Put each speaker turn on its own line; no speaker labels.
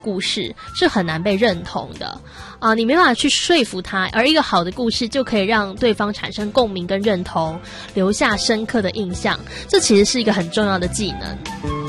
故事是很难被认同的你没办法去说服他，而一个好的故事就可以让对方产生共鸣跟认同，留下深刻的印象，这其实是一个很重要的技能。